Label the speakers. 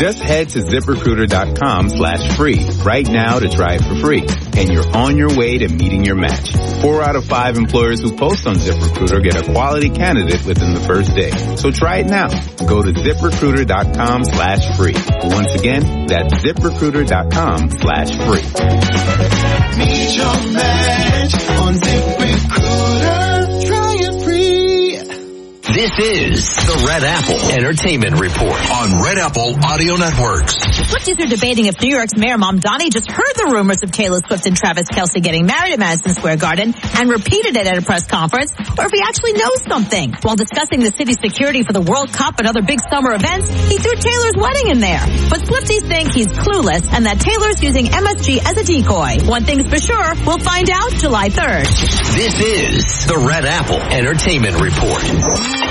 Speaker 1: Just head to ZipRecruiter.com/free right now to try it for free. And you're on your way to meeting your match. 4 out of 5 employers who post on ZipRecruiter get a quality candidate within the first day. So try it now. Go to ZipRecruiter.com/free. Once again, that's ZipRecruiter.com/free.
Speaker 2: Meet your match on ZipRecruiter. Try it free.
Speaker 3: This is the Red Apple Entertainment Report on Red Apple Audio Networks.
Speaker 4: Swifties are debating if New York's Mayor Mamdani just heard the rumors of Taylor Swift and Travis Kelce getting married at Madison Square Garden and repeated it at a press conference, or if he actually knows something. While discussing the city's security for the World Cup and other big summer events, he threw Taylor's wedding in there. But Swifties think he's clueless and that Taylor's using MSG as a decoy. One thing's for sure, we'll find out July 3rd.
Speaker 3: This is the Red Apple Entertainment Report.